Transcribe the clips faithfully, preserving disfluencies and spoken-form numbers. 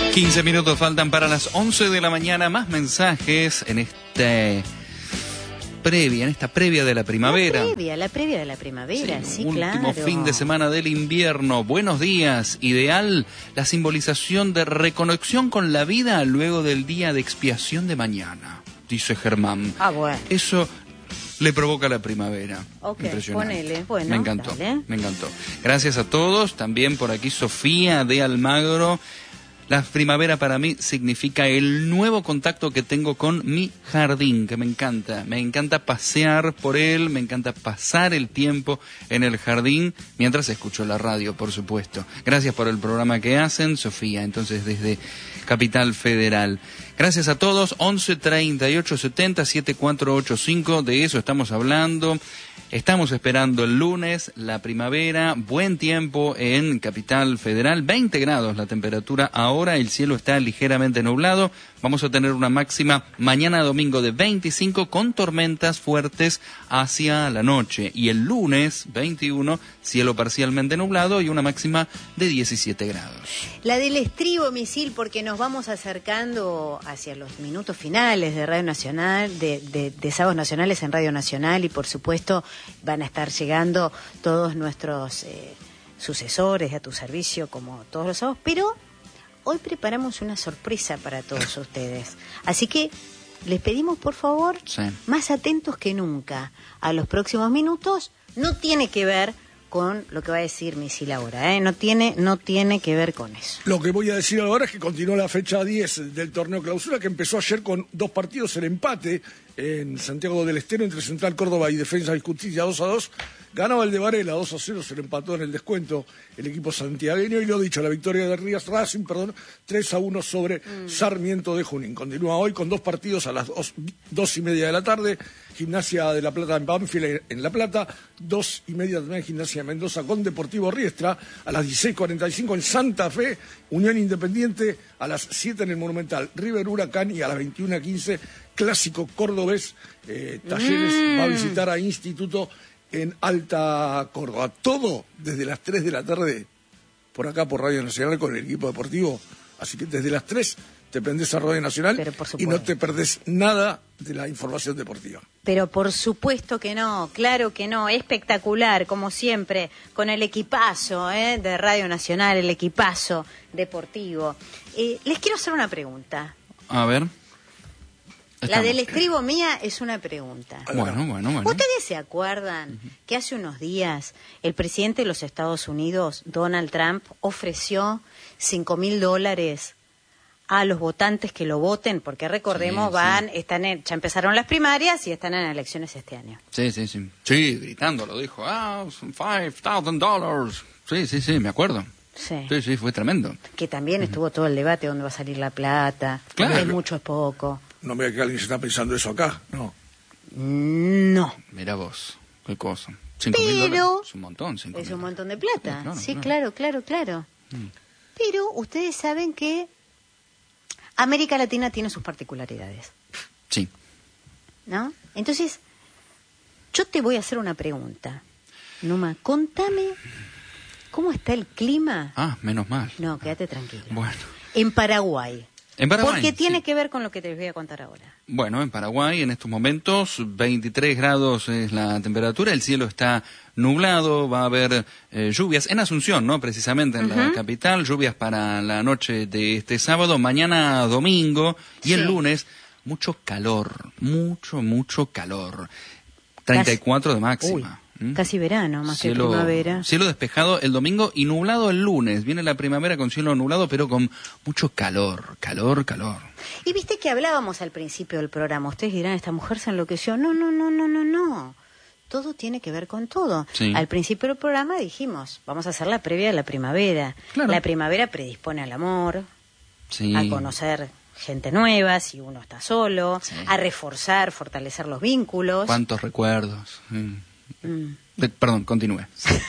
quince minutos faltan para las once de la mañana. Más mensajes en este previa, en esta previa de la primavera. La previa, la previa de la primavera, sí, sí claro. Último fin de semana del invierno. Buenos días. Ideal la simbolización de reconexión con la vida luego del día de expiación de mañana, dice Germán. Ah, bueno. Eso le provoca la primavera. Ok, impresionante. ponele. Bueno, me encantó, dale. me encantó. Gracias a todos. También por aquí Sofía de Almagro. La primavera para mí significa el nuevo contacto que tengo con mi jardín, que me encanta. Me encanta pasear por él, me encanta pasar el tiempo en el jardín mientras escucho la radio, por supuesto. Gracias por el programa que hacen, Sofía, entonces desde Capital Federal. Gracias a todos, once treinta y ocho setenta setenta y cuatro ochenta y cinco, de eso estamos hablando. Estamos esperando el lunes, la primavera, buen tiempo en Capital Federal, veinte grados la temperatura ahora, el cielo está ligeramente nublado, vamos a tener una máxima mañana domingo de veinticinco con tormentas fuertes hacia la noche y el lunes veintiuno, cielo parcialmente nublado y una máxima de diecisiete grados. La del estribo, Misil, porque nos vamos acercando hacia los minutos finales de Radio Nacional, de, de, de Sábados Nacionales en Radio Nacional y por supuesto van a estar llegando todos nuestros eh, sucesores a tu servicio como todos los sábados, pero hoy preparamos una sorpresa para todos ustedes. Así que les pedimos por favor, sí. más atentos que nunca a los próximos minutos. No tiene que ver con lo que va a decir Misil ahora, ¿eh? No tiene, no tiene que ver con eso. Lo que voy a decir ahora es que continuó la fecha diez del torneo clausura, que empezó ayer con dos partidos, el empate en Santiago del Estero entre Central Córdoba y Defensa y Justicia dos a dos. Ganaba el de Varela dos a cero, se le empató en el descuento el equipo santiagueño y lo dicho, la victoria de Rías Racing, perdón, tres a uno sobre mm. Sarmiento de Junín. Continúa hoy con dos partidos a las dos, dos y media de la tarde, Gimnasia de La Plata en Banfield en La Plata, dos y media también Gimnasia de Mendoza con Deportivo Riestra, a las dieciséis cuarenta y cinco en Santa Fe, Unión Independiente, a las siete en el Monumental, River Huracán y a las veintiuna quince Clásico Cordobés, eh, Talleres mm. va a visitar a Instituto en Alta Córdoba. Todo desde las tres de la tarde, por acá por Radio Nacional con el equipo deportivo. Así que desde las tres te prendés a Radio Nacional y no te perdés nada de la información deportiva. Pero por supuesto que no, claro que no, espectacular, como siempre, con el equipazo ¿eh? de Radio Nacional, el equipazo deportivo. Eh, les quiero hacer una pregunta. A ver. Estamos. La del estribo mía es una pregunta. Bueno, bueno, bueno. ¿Ustedes se acuerdan uh-huh. que hace unos días el presidente de los Estados Unidos, Donald Trump, ofreció cinco mil dólares a los votantes que lo voten? Porque recordemos, sí, van, sí. están en, ya empezaron las primarias y están en elecciones este año. Sí, sí, sí. Sí, gritando, lo dijo. Ah, five thousand dollars. Sí, sí, sí, me acuerdo. Sí. sí, sí, fue tremendo. Que también uh-huh. estuvo todo el debate, dónde va a salir la plata, claro. es mucho, es poco. No me diga que alguien se está pensando eso acá, no. No. Mira vos, qué cosa. Cinco mil dólares es un montón. Cinco es mil un montón de plata. Sí, claro, sí, claro, claro, claro. claro. Mm. Pero ustedes saben que América Latina tiene sus particularidades. Sí. ¿No? Entonces, yo te voy a hacer una pregunta. Numa, contame cómo está el clima. Ah, menos mal. No, quédate tranquilo. Bueno. En Paraguay. En Paraguay. Porque tiene sí. que ver con lo que te voy a contar ahora. Bueno, en Paraguay en estos momentos veintitrés grados es la temperatura, el cielo está nublado, va a haber eh, lluvias en Asunción, ¿no? Precisamente en uh-huh. la capital, lluvias para la noche de este sábado, mañana domingo y sí. el lunes mucho calor, mucho, mucho calor. treinta y cuatro de máxima. Uy. ¿Mm? Casi verano, más cielo, que primavera. Cielo despejado el domingo y nublado el lunes. Viene la primavera con cielo nublado, pero con mucho calor, calor, calor. Y viste que hablábamos al principio del programa. Ustedes dirán, esta mujer se enloqueció. No, no, no, no, no, no. Todo tiene que ver con todo. Sí. Al principio del programa dijimos, vamos a hacer la previa de la primavera. Claro. La primavera predispone al amor, sí. a conocer gente nueva si uno está solo, sí. a reforzar, fortalecer los vínculos. ¿Cuántos recuerdos? Mm. Mm. Perdón, continúe.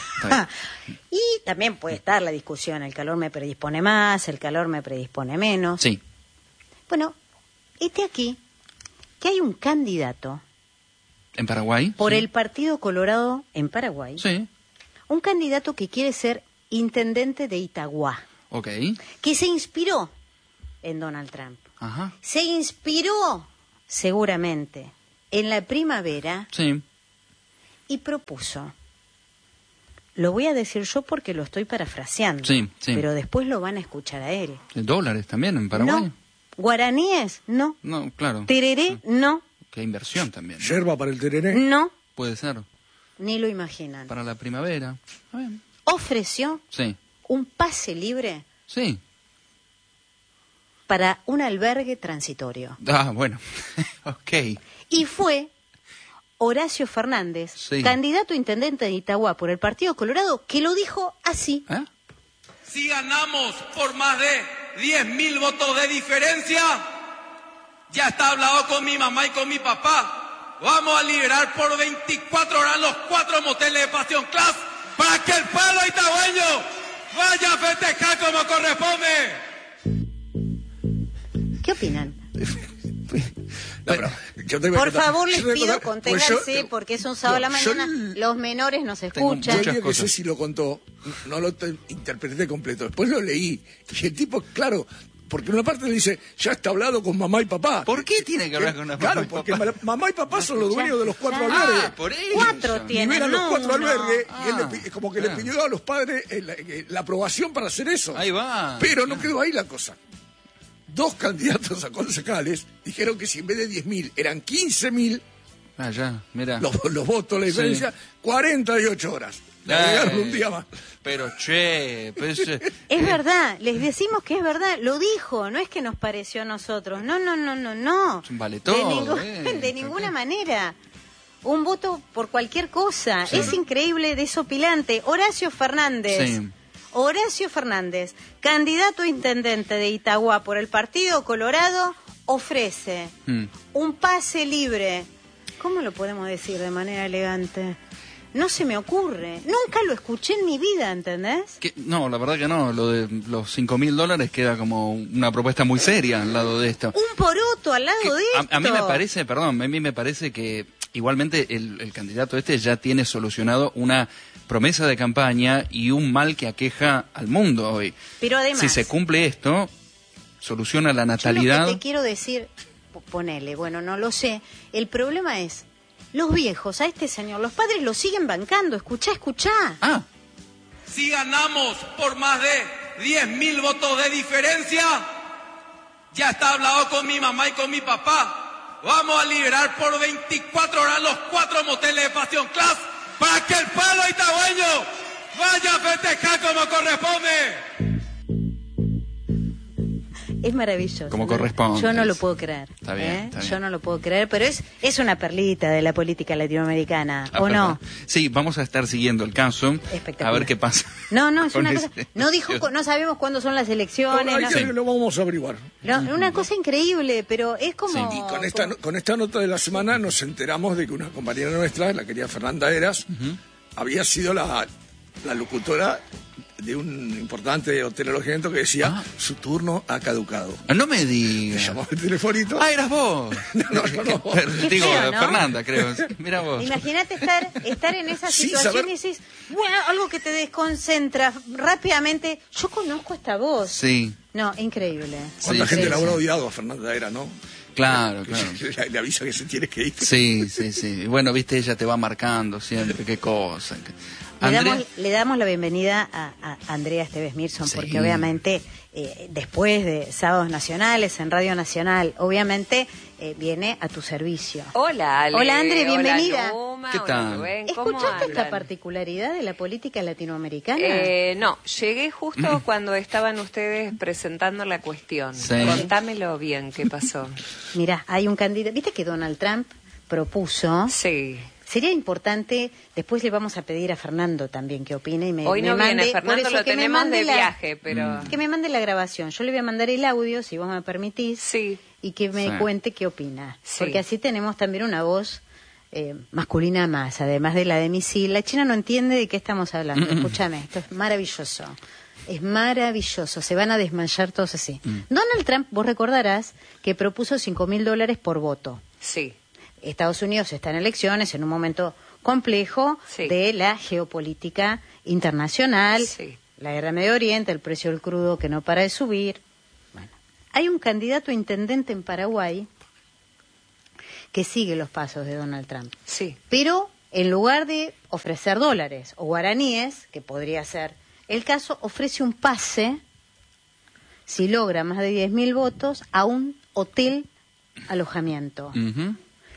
Y también puede estar la discusión, el calor me predispone más, el calor me predispone menos. Sí. Bueno, este aquí, que hay un candidato. ¿En Paraguay? Por sí. el Partido Colorado en Paraguay. Sí. Un candidato que quiere ser intendente de Itagua. Ok. Que se inspiró en Donald Trump. Ajá. Se inspiró, seguramente, en la primavera Sí. y propuso. Lo voy a decir yo porque lo estoy parafraseando, Sí, sí. pero después lo van a escuchar a él. ¿Dólares también en Paraguay? No. Guaraníes, no. No, claro. Tereré, no. Qué inversión también, ¿no? Yerba para el tereré. No, Puede ser. ni lo imaginan. Para la primavera. Está bien. Ofreció Sí. un pase libre Sí. para un albergue transitorio. Ah, bueno. Ok. Y fue Horacio Fernández, Sí. candidato a intendente de Itagua por el Partido Colorado, que lo dijo así. ¿Eh? Si ganamos por más de diez mil votos de diferencia, ya está hablado con mi mamá y con mi papá. Vamos a liberar por veinticuatro horas los cuatro moteles de Pasión Class para que el pueblo itagüeño vaya a festejar como corresponde. ¿Qué opinan? No, pero yo te voy a Por contar- favor, yo les te voy a pido, contar- pues conténganse, yo- porque es un sábado a la no, yo- mañana, los menores nos Tengo escuchan. Yo muchas digo que cosas. sé si lo contó, no lo te- interpreté completo. Después lo leí. Y el tipo, claro, porque en una parte le dice, ya está hablado con mamá y papá. ¿Por qué tiene que hablar con una Claro, mamá y porque papá? ma- mamá y papá son los dueños de los cuatro Ya. albergues. Ah, por eso. Cuatro tienen, Liberan los no cuatro uno. albergues y él le Ah, pi- como que claro. le pidió a los padres eh, la, eh, la aprobación para hacer eso. Ahí va. Pero no quedó ahí la cosa. Dos candidatos a concejales dijeron que si en vez de diez mil eran quince mil Ah, ya, mira. los, los votos, la diferencia, Sí. cuarenta y ocho horas. Le Ay, agregaron un día más. Pero che, pues, eh, Es verdad, les decimos que es verdad, lo dijo, no es que nos pareció a nosotros, no, no, no, no, no. Es un vale de, todo, ningún- eh. de ninguna manera. Un voto por cualquier cosa, Sí. es increíble, desopilante. Horacio Fernández, Sí. Horacio Fernández, candidato a intendente de Itagua por el Partido Colorado, ofrece mm. un pase libre. ¿Cómo lo podemos decir de manera elegante? No se me ocurre. Nunca lo escuché en mi vida, ¿entendés? Que- no, la verdad que no. Lo de los cinco mil dólares queda como una propuesta muy seria al lado de esto. Un poroto al lado Que de esto. a, a mí me parece, perdón, a mí me parece que igualmente el, el candidato este ya tiene solucionado una promesa de campaña y un mal que aqueja al mundo hoy. Pero además, Si se cumple esto, soluciona la yo natalidad. lo que te quiero decir, p- ponele, bueno, no lo sé. El problema es, los viejos, a este señor, los padres lo siguen bancando. Escuchá, escuchá. Ah, Si ganamos por más de diez mil votos de diferencia, ya está hablado con mi mamá y con mi papá. Vamos a liberar por veinticuatro horas los cuatro moteles de Pasión Class para que el pueblo itagüeño vaya a festejar como corresponde. Es maravilloso. Como ¿no? corresponde. Yo no lo puedo creer. Está bien, ¿eh? está bien. Yo no lo puedo creer, pero es, es una perlita de la política latinoamericana, ah, ¿o no? perdón. Sí, vamos a estar siguiendo el caso. Espectacular. A ver qué pasa. No, no, es con una cosa. ese- No dijo, cu- no sabemos cuándo son las elecciones. Ahora, no- ahí lo vamos a averiguar. no, una cosa increíble, pero es como. Sí. Y con esta, como- con esta nota de la semana nos enteramos de que una compañera nuestra, la querida Fernanda Eras, había sido la, la locutora de un importante hotel alojamiento que decía, Ah. su turno ha caducado. Ah, No me Le digas. llamó el telefonito. Ah, eras vos. No, no, no, no. Qué Digo, feo, ¿no? Fernanda, creo. Mira vos. Imagínate estar, estar en esa Sí, situación saber- y decís, bueno, algo que te desconcentra rápidamente. Yo conozco esta voz. Sí, No, increíble. ¿Cuánta Sí, gente sí, le habrá sí. odiado a Fernanda Eras, no? claro, Que claro. le, le avisa que se tiene que ir. Sí, sí, sí. Y bueno, viste, ella te va marcando siempre, qué cosa. Le Andrea, damos, le damos la bienvenida a, a Andrea Esteves Mirson, Sí. porque obviamente eh, después de Sábados Nacionales en Radio Nacional, obviamente eh, viene a tu servicio. Hola, Ale. Hola, Andre, bienvenida. Hola, Numa, ¿Qué hola, tal? Rubén, ¿cómo ¿Escuchaste esta andan? particularidad de la política latinoamericana? Eh, no, llegué justo cuando estaban ustedes presentando la cuestión. Sí. Contámelo bien, ¿qué pasó? Mirá, hay un candidato, viste que Donald Trump propuso, Sí. sería importante, después le vamos a pedir a Fernando también que opine y me, Hoy me no mande, viene, por Fernando eso lo que me tenemos mande de la- viaje, pero... que me mande la grabación, yo le voy a mandar el audio, si vos me permitís, Sí. y que me Sí. cuente qué opina, Sí. porque así tenemos también una voz eh, masculina más, además de la de misil. La China no entiende de qué estamos hablando, Mm, mm. escúchame, esto es maravilloso. Es maravilloso, se van a desmayar todos así. Mm. Donald Trump, vos recordarás que propuso cinco mil dólares por voto. Sí. Estados Unidos está en elecciones en un momento complejo Sí. de la geopolítica internacional, Sí. la guerra en Medio Oriente, el precio del crudo que no para de subir. Bueno, hay un candidato a intendente en Paraguay que sigue los pasos de Donald Trump. Sí. Pero en lugar de ofrecer dólares o guaraníes, que podría ser el caso, ofrece un pase, si logra más de diez mil votos, a un hotel alojamiento. Uh-huh.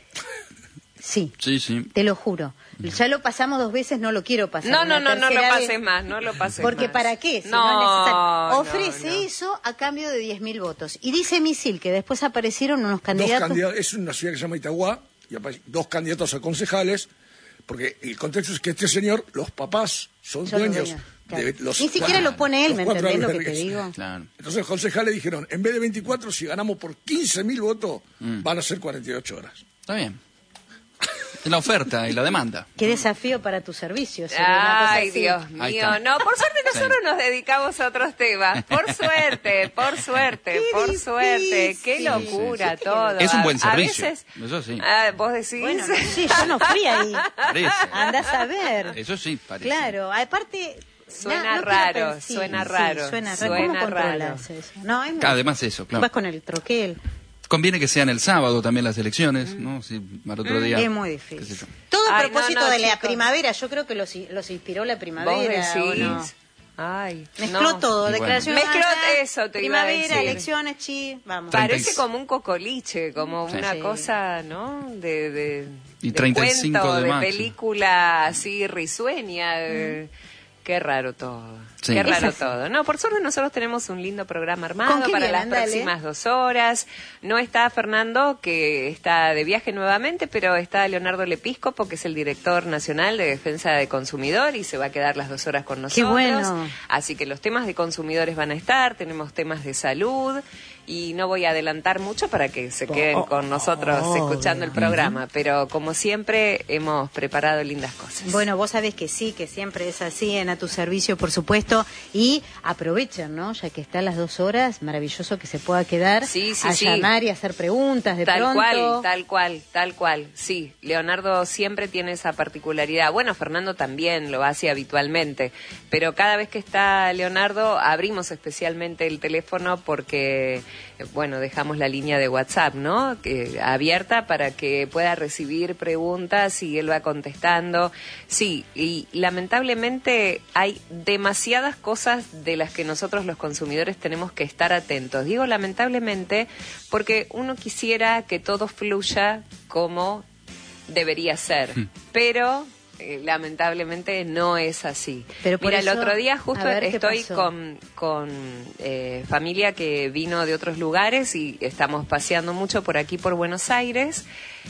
Sí, Sí, sí. te lo juro. Ya lo pasamos dos veces, no lo quiero pasar. No, una no, no, no lo tercera pases vez. más, no lo pases Porque más. ¿para qué? Si no, no es necesario. no, Ofrece no. eso a cambio de diez mil votos. Y dice Misil que después aparecieron unos Dos candidatos. candidatos, es una ciudad que se llama Itagua, y aparecen dos candidatos a concejales, porque el contexto es que este señor, los papás son, Son los dueños dueños, claro. de los Ni siquiera cuatro- lo pone él, los ¿me cuatro entendés lo que te albergues. digo? Claro. Entonces los concejales dijeron, en vez de veinticuatro, si ganamos por quince mil votos, Mm. van a ser cuarenta y ocho horas. Está bien. Es la oferta y la demanda. Qué desafío para tu servicio. sería una cosa Ay, así. Dios Ahí mío. está. No, por suerte nosotros Sí. nos dedicamos a otros temas. Por suerte, por suerte, Qué por difícil. suerte. Qué locura Sí, sí. todo. Es un buen A- a servicio. veces- Eso sí. Ah, vos decís. Bueno, no sé, yo no fui ahí. Parece. Andás a ver. Eso sí, parece. Claro, aparte... Suena na- no raro, quiero pensar- suena sí, raro, suena raro. suena ¿Cómo controlas raro. eso? No, es muy- Además eso, claro. Vas con el troquel. Conviene que sean el sábado también las elecciones, ¿no? Sí, al otro día. Es muy qué sé difícil. yo. Todo a Ay, propósito no, no, de la chicos. primavera, yo creo que los, los inspiró la Vos primavera. ¿o decís. no? Ay, Mezcló no. todo, Y bueno. declaración. Mezcló ah, eso, te iba a primavera, decir. elecciones, chi, vamos. Treinta y- Parece como un cocoliche, como Sí. una Sí. cosa, ¿no? De, de, Y de treinta y cinco cuento, de de máximo. película así risueña. eh, Qué raro todo. Sí. Qué Es raro así. todo. No, por suerte nosotros tenemos un lindo programa ¿Con armado qué para vienen? las Dale. próximas dos horas. No está Fernando, que está de viaje nuevamente, pero está Leonardo Lepiscopo, que es el director nacional de Defensa de Consumidor, y se va a quedar las dos horas con nosotros. bueno. Así que los temas de consumidores van a estar, tenemos temas de salud, y no voy a adelantar mucho para que se queden con nosotros Oh, escuchando el programa, pero como siempre hemos preparado lindas cosas. Bueno, vos sabés que sí, que siempre es así, en A Tu Servicio, por supuesto, y aprovechen, ¿no? Ya que están las dos horas, maravilloso que se pueda quedar Sí, sí, a sí. llamar y hacer preguntas de Tal pronto. cual, tal cual, tal cual. Sí, Leonardo siempre tiene esa particularidad. Bueno, Fernando también lo hace habitualmente, pero cada vez que está Leonardo abrimos especialmente el teléfono porque, eh, bueno, dejamos la línea de WhatsApp, ¿no? Que, abierta para que pueda recibir preguntas y él va contestando. Sí, y lamentablemente hay demasiadas cosas de las que nosotros los consumidores tenemos que estar atentos. Digo lamentablemente porque uno quisiera que todo fluya como debería ser, pero eh, lamentablemente no es así. Pero por Mira, el eso, otro día justo a ver, ¿qué estoy pasó? con, con eh, familia que vino de otros lugares y estamos paseando mucho por aquí por Buenos Aires,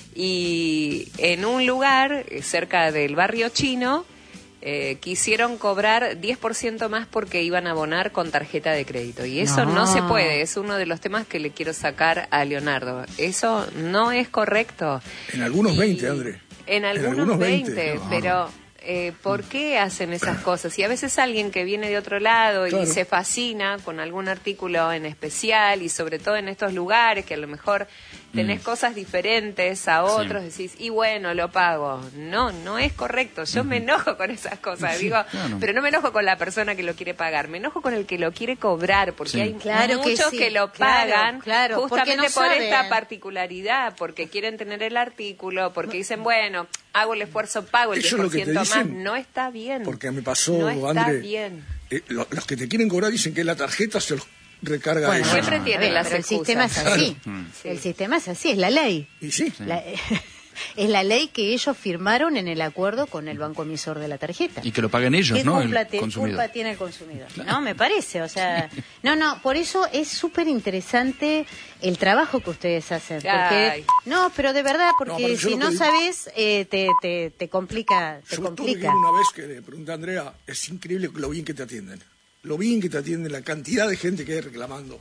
y en un lugar eh, cerca del barrio chino eh, quisieron cobrar diez por ciento más porque iban a abonar con tarjeta de crédito. Y eso no. No. se puede, es uno de los temas que le quiero sacar a Leonardo. Eso no es correcto. En algunos Y- veinte, André. En algunos, algunos veinte, veinte. pero eh, ¿por qué hacen esas cosas? Y a veces alguien que viene de otro lado Claro. y se fascina con algún artículo en especial, y sobre todo en estos lugares que a lo mejor tenés Mm. cosas diferentes a otros, decís, y bueno, lo pago. No, no es correcto. Yo me enojo con esas cosas. Digo, claro. pero no me enojo con la persona que lo quiere pagar, me enojo con el que lo quiere cobrar, porque Sí. hay Claro que muchos sí, que, lo claro, pagan claro, porque justamente no por saben. esta particularidad, porque quieren tener el artículo, porque dicen, bueno, hago el esfuerzo, pago el Eso diez es por lo que te ciento más. dicen, No está bien. Porque me pasó, no está André, bien. eh, lo- los que te quieren cobrar dicen que la tarjeta se los recarga Bueno, ella. Siempre a tienen ver, las pero el sistema es excusas. así. Mm. Sí. El sistema es así, es la ley. Y sí, La- es la ley que ellos firmaron en el acuerdo con el banco emisor de la tarjeta. Y que lo paguen ellos, ¿Qué ¿no? culpa, El te- consumidor. culpa tiene el consumidor? No, me parece, o sea... No, no, por eso es súper interesante el trabajo que ustedes hacen. Porque, Ay. no, pero de verdad, No, porque pero yo si lo no que digo- sabes, eh, te, te, te complica. Te yo tuve que complica. ir una vez que le pregunté a Andrea, es increíble lo bien que te atienden. Lo bien que te atienden, la cantidad de gente que hay reclamando.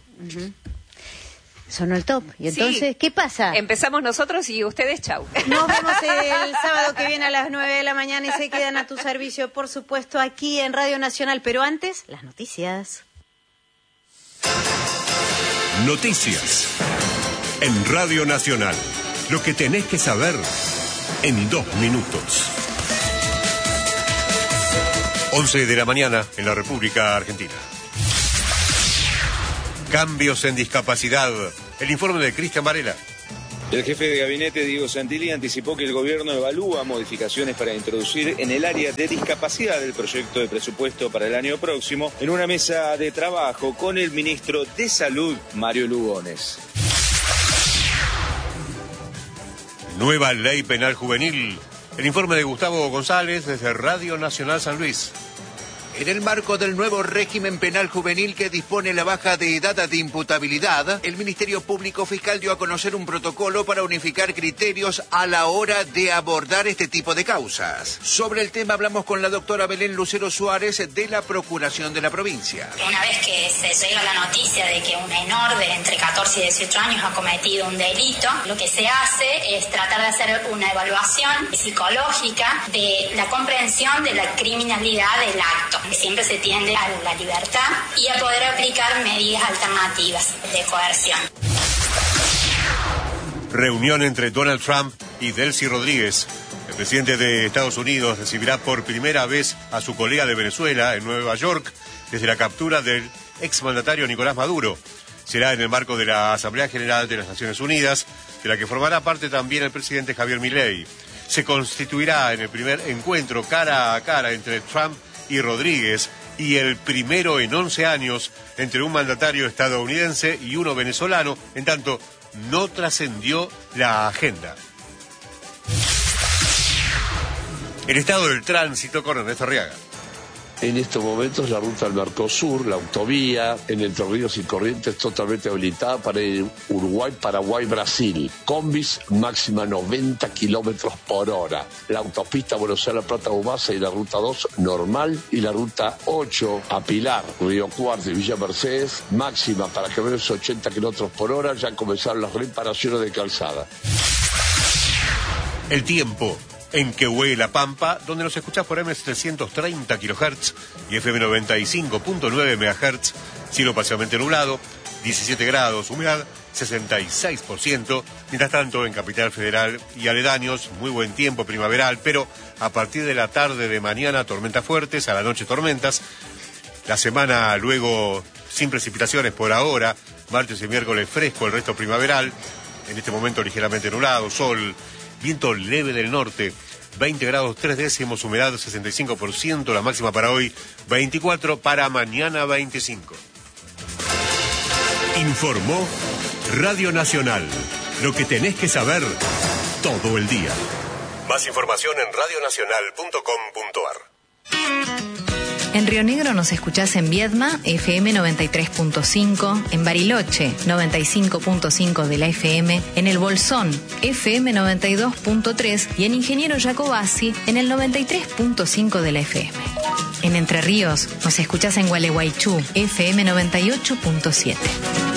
Sonó el top. Y Sí. entonces, ¿qué pasa? Empezamos nosotros y ustedes, chau. Nos vemos el sábado que viene a las nueve de la mañana y se quedan a tu servicio, por supuesto, aquí en Radio Nacional. Pero antes, las noticias. Noticias. En Radio Nacional. Lo que tenés que saber en dos minutos. once de la mañana en la República Argentina. Cambios en discapacidad. El informe de Cristian Varela. El jefe de gabinete, Diego Santilli, anticipó que el gobierno evalúa modificaciones para introducir en el área de discapacidad del proyecto de presupuesto para el año próximo en una mesa de trabajo con el ministro de Salud, Mario Lugones. Nueva ley penal juvenil. El informe de Gustavo González desde Radio Nacional San Luis. En el marco del nuevo régimen penal juvenil que dispone la baja de edad de imputabilidad, el Ministerio Público Fiscal dio a conocer un protocolo para unificar criterios a la hora de abordar este tipo de causas. Sobre el tema hablamos con la doctora Belén Lucero Suárez de la Procuración de la provincia. Una vez que se llega la noticia de que un menor de entre catorce y dieciocho años ha cometido un delito, lo que se hace es tratar de hacer una evaluación psicológica de la comprensión de la criminalidad del acto. Siempre se tiende a la libertad y a poder aplicar medidas alternativas de coerción. Reunión entre Donald Trump y Delcy Rodríguez. El presidente de Estados Unidos recibirá por primera vez a su colega de Venezuela en Nueva York desde la captura del exmandatario Nicolás Maduro. Será en el marco de la Asamblea General de las Naciones Unidas, de la que formará parte también el presidente Javier Milei. Se constituirá en el primer encuentro cara a cara entre Trump y Rodríguez, y el primero en once años entre un mandatario estadounidense y uno venezolano, en tanto no trascendió la agenda. El estado del tránsito con Ernesto Arriaga. En estos momentos la ruta al Mercosur, la autovía en Entre Ríos y Corrientes totalmente habilitada para ir Uruguay, Paraguay, Brasil. Combis máxima noventa kilómetros por hora. La autopista Buenos Aires, La Plata, Humasa y la ruta dos normal. Y la ruta ocho a Pilar, Río Cuarto y Villa Mercedes máxima para que menos ochenta kilómetros por hora. Ya comenzaron las reparaciones de calzada. El tiempo. En Quehue, La Pampa, donde nos escuchás por M trescientos treinta kilohertz y F M noventa y cinco punto nueve megahertz, cielo parcialmente nublado, diecisiete grados, humedad sesenta y seis por ciento. Mientras tanto, en Capital Federal y aledaños, muy buen tiempo primaveral, pero a partir de la tarde de mañana, tormentas fuertes, a la noche tormentas. La semana luego, sin precipitaciones por ahora, martes y miércoles fresco, el resto primaveral. En este momento ligeramente nublado, sol. Viento leve del norte, veinte grados tres décimos, humedad sesenta y cinco por ciento, la máxima para hoy veinticuatro, para mañana veinticinco. Informó Radio Nacional, lo que tenés que saber todo el día. Más información en radio nacional punto com punto ar. En Río Negro nos escuchás en Viedma, F M noventa y tres punto cinco, en Bariloche, noventa y cinco punto cinco de la F M, en El Bolsón, F M noventa y dos punto tres y en Ingeniero Jacobasi, en el noventa y tres punto cinco de la F M. En Entre Ríos nos escuchás en Gualeguaychú, F M noventa y ocho punto siete.